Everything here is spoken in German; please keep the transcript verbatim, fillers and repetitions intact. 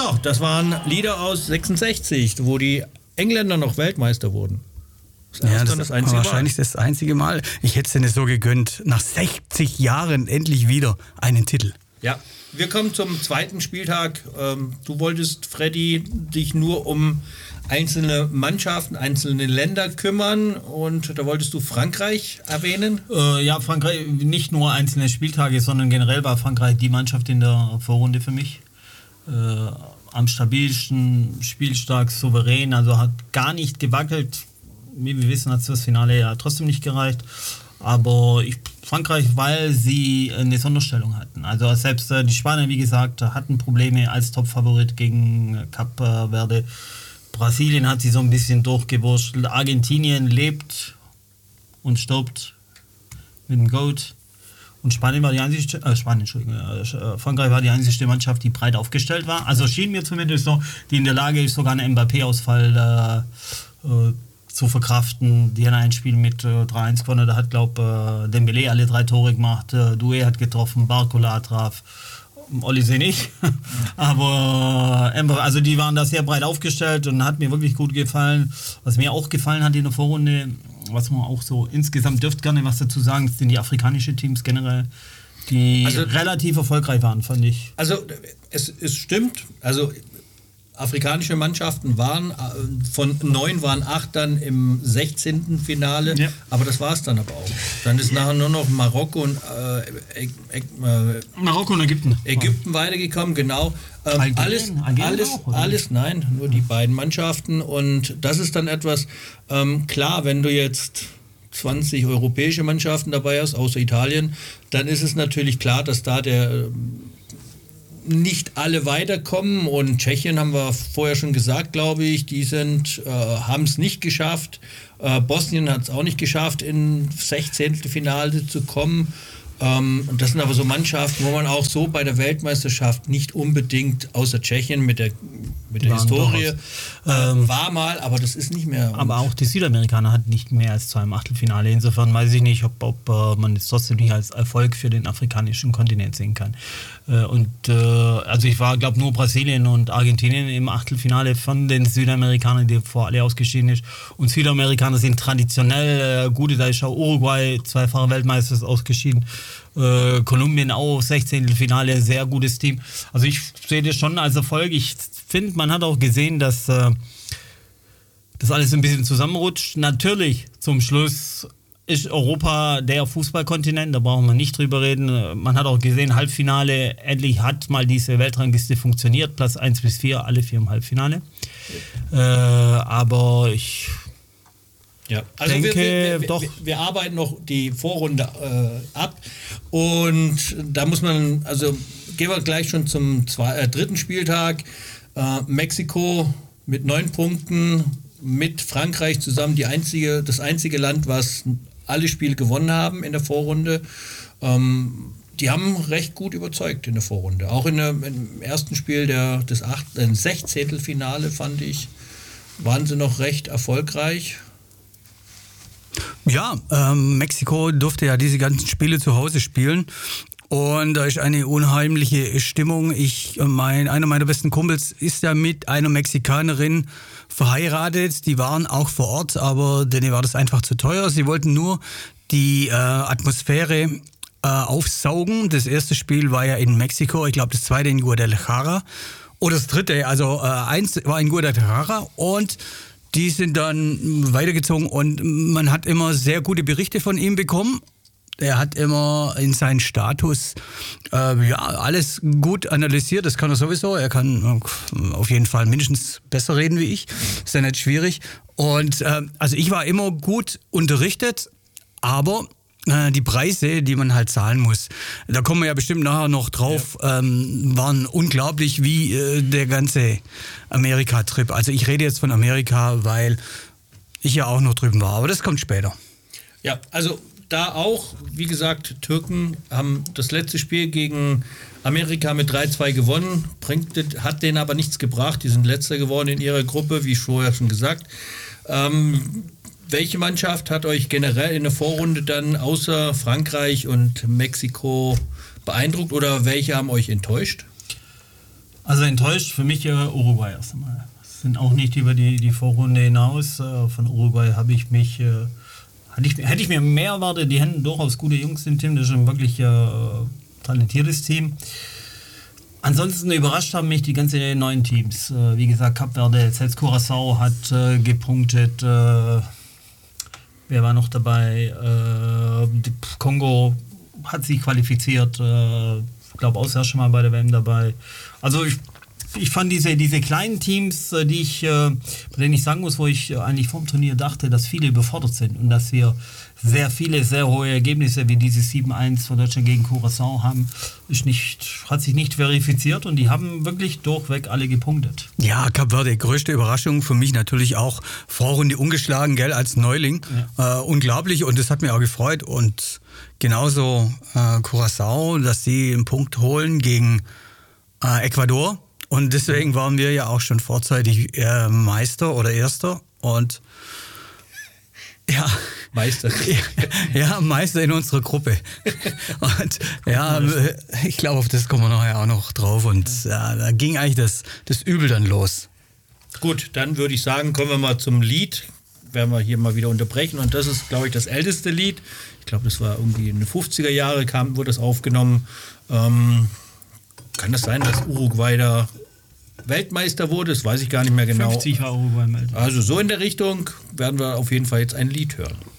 Genau, das waren Lieder aus sechsundsechzig, wo die Engländer noch Weltmeister wurden. Das ja, das, das war wahrscheinlich Mal. das einzige Mal. Ich hätte es denen so gegönnt, nach sechzig Jahren endlich wieder einen Titel. Ja, wir kommen zum zweiten Spieltag. Du wolltest, Freddy, dich nur um einzelne Mannschaften, einzelne Länder kümmern und da wolltest du Frankreich erwähnen? Äh, ja, Frankreich, nicht nur einzelne Spieltage, sondern generell war Frankreich die Mannschaft in der Vorrunde für mich. Äh, am stabilsten, spielstark, souverän, also hat gar nicht gewackelt. Wie wir wissen, hat es das Finale ja trotzdem nicht gereicht. Aber ich, Frankreich, weil sie eine Sonderstellung hatten. Also selbst äh, die Spanier, wie gesagt, hatten Probleme als Topfavorit gegen Kap Verde. Brasilien hat sie so ein bisschen durchgewurschtelt. Argentinien lebt und stirbt mit dem Goat. Und Spanien war die einzige, äh, Spanien, Entschuldigung, äh, Frankreich war die einzige Mannschaft, die breit aufgestellt war. Also schien mir zumindest so, die in der Lage ist, sogar einen Mbappé-Ausfall äh, äh, zu verkraften. Die haben ein Spiel mit äh, drei eins gewonnen. Da hat, glaube ich, äh, Dembélé alle drei Tore gemacht. Äh, Doué hat getroffen, Barcola traf. Olise nicht. Aber äh, also die waren da sehr breit aufgestellt und hat mir wirklich gut gefallen. Was mir auch gefallen hat in der Vorrunde, was man auch so insgesamt dürft gerne was dazu sagen, sind die afrikanischen Teams generell, die also, relativ erfolgreich waren, fand ich. Also es, es stimmt, also afrikanische Mannschaften waren, von neun waren acht dann im sechzehnten Finale, ja. Aber das war es dann aber auch. Dann ist nachher nur noch Marokko und äh, äh, äh, Marokko und Ägypten. Ägypten weitergekommen, genau. Ähm, Algerien, alles, Algerien alles, auch, oder? alles, nein, nur die beiden Mannschaften und das ist dann etwas, ähm, klar, wenn du jetzt zwanzig europäische Mannschaften dabei hast, außer Italien, dann ist es natürlich klar, dass da der nicht alle weiterkommen und Tschechien haben wir vorher schon gesagt, glaube ich, die sind, äh, haben es nicht geschafft. Äh, Bosnien hat es auch nicht geschafft, in Sechzehntelfinale zu kommen. Ähm, und das sind aber so Mannschaften, wo man auch so bei der Weltmeisterschaft nicht unbedingt, außer Tschechien mit der, mit der Historie, äh, ähm, war mal, aber das ist nicht mehr. Aber auch die Südamerikaner hatten nicht mehr als zwei im Achtelfinale. Insofern weiß ich nicht, ob, ob uh, man es trotzdem nicht als Erfolg für den afrikanischen Kontinent sehen kann. Uh, und uh, also ich war, glaube nur Brasilien und Argentinien im Achtelfinale von den Südamerikanern, die vor alle ausgeschieden ist. Und Südamerikaner sind traditionell uh, gute, da ist auch Uruguay, zweifacher Weltmeister, ist ausgeschieden. Äh, Kolumbien auch, Sechzehntelfinale, sehr gutes Team. Also ich sehe das schon als Erfolg. Ich finde, man hat auch gesehen, dass äh, das alles ein bisschen zusammenrutscht. Natürlich, zum Schluss ist Europa der Fußballkontinent, da brauchen wir nicht drüber reden. Man hat auch gesehen, Halbfinale, endlich hat mal diese Weltrangliste funktioniert. Platz eins bis vier, alle vier im Halbfinale. Äh, aber ich... Ja, also denke, wir, wir, doch. Wir, wir arbeiten noch die Vorrunde äh, ab und da muss man, also gehen wir gleich schon zum zwei, äh, dritten Spieltag. Äh, Mexiko mit neun Punkten, mit Frankreich zusammen die einzige, das einzige Land, was alle Spiele gewonnen haben in der Vorrunde. Ähm, die haben recht gut überzeugt in der Vorrunde. Auch in der, im ersten Spiel der, des acht, äh, Sechzehntelfinale fand ich, waren sie noch recht erfolgreich. Ja, ähm, Mexiko durfte ja diese ganzen Spiele zu Hause spielen und da ist eine unheimliche Stimmung. Ich, mein, einer meiner besten Kumpels ist ja mit einer Mexikanerin verheiratet, die waren auch vor Ort, aber denen war das einfach zu teuer. Sie wollten nur die äh, Atmosphäre äh, aufsaugen. Das erste Spiel war ja in Mexiko, ich glaube das zweite in Guadalajara oder das dritte, also äh, eins war in Guadalajara und die sind dann weitergezogen und man hat immer sehr gute Berichte von ihm bekommen. Er hat immer in seinen Status äh, ja, alles gut analysiert, das kann er sowieso. Er kann auf jeden Fall mindestens besser reden wie ich, ist ja nicht schwierig. Und äh, also ich war immer gut unterrichtet, aber äh, die Preise, die man halt zahlen muss, da kommen wir ja bestimmt nachher noch drauf, ja. ähm, waren unglaublich wie äh, der ganze Amerika-Trip. Also ich rede jetzt von Amerika, weil ich ja auch noch drüben war, aber das kommt später. Ja, also da auch, wie gesagt, Türken haben das letzte Spiel gegen Amerika mit drei zwei gewonnen, bringt, hat denen aber nichts gebracht. Die sind letzter geworden in ihrer Gruppe, wie vorher schon gesagt. Ähm, welche Mannschaft hat euch generell in der Vorrunde dann außer Frankreich und Mexiko beeindruckt oder welche haben euch enttäuscht? Also enttäuscht für mich äh, Uruguay erst einmal. Sind auch nicht über die, die Vorrunde hinaus. Äh, von Uruguay habe ich mich, äh, hatte ich, hätte ich mir mehr erwartet. Die hätten durchaus gute Jungs im Team. Das ist ein wirklich äh, talentiertes Team. Ansonsten überrascht haben mich die ganzen neuen Teams. Äh, wie gesagt, Kap Verde, selbst Curaçao hat äh, gepunktet. Äh, wer war noch dabei? Äh, Kongo hat sich qualifiziert. Äh, ich glaube, Auswärts schon mal bei der W M dabei. Also ich, ich fand diese, diese kleinen Teams, die ich, äh, bei denen ich sagen muss, wo ich eigentlich vor dem Turnier dachte, dass viele überfordert sind und dass wir sehr viele, sehr hohe Ergebnisse wie dieses sieben eins von Deutschland gegen Curaçao haben, ist nicht, hat sich nicht verifiziert und die haben wirklich durchweg alle gepunktet. Ja, Kap Verde, größte Überraschung für mich natürlich auch, Vorrunde ungeschlagen, gell, als Neuling. Ja. Äh, unglaublich und das hat mich auch gefreut und genauso äh, Curaçao, dass sie einen Punkt holen gegen äh, Ecuador und deswegen waren wir ja auch schon vorzeitig äh, Meister oder Erster und ja, Meister. Ja, Meister in unserer Gruppe. Und ja, ich glaube, auf das kommen wir nachher auch noch drauf. Und ja, da ging eigentlich das, das Übel dann los. Gut, dann würde ich sagen, kommen wir mal zum Lied. Werden wir hier mal wieder unterbrechen. Und das ist, glaube ich, das älteste Lied. Ich glaube, das war irgendwie in den fünfziger Jahren, kam, wurde das aufgenommen. Ähm, kann das sein, dass Uruguay da Weltmeister wurde? Das weiß ich gar nicht mehr genau. fünfzig war Uruguay Weltmeister. Also so in der Richtung werden wir auf jeden Fall jetzt ein Lied hören.